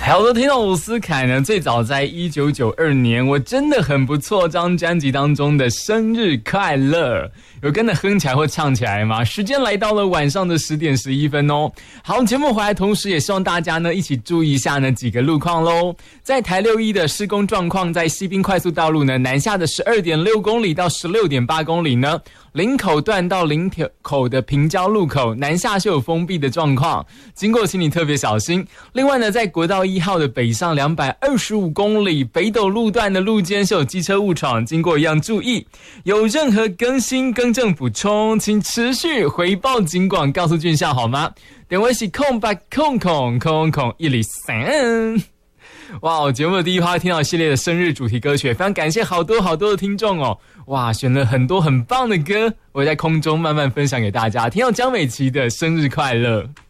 好的，听到伍思凯呢，最早在1992年，我真的很不错这张专辑当中的生日快乐，有跟着哼起来或唱起来吗？时间来到了晚上的10点11分哦。好，节目回来同时也希望大家呢一起注意一下呢几个路况咯。在台61的施工状况，在西滨快速道路呢南下的12.6公里到16.8公里呢，林口段到林口的平交路口南下是有封闭的状况，经过请你特别小心。另外呢，在国道1号的北上225公里北斗路段的路肩是有机车误闯，经过一样注意。有任何更新更正补充，请持续回报警广告诉俊孝好吗？电话是0800000103。哇，节目的第一趴听到系列的生日主题歌曲，非常感谢好多的听众哦！哇，选了很多很棒的歌，我在空中慢慢分享给大家。听到江美琪的生日快乐。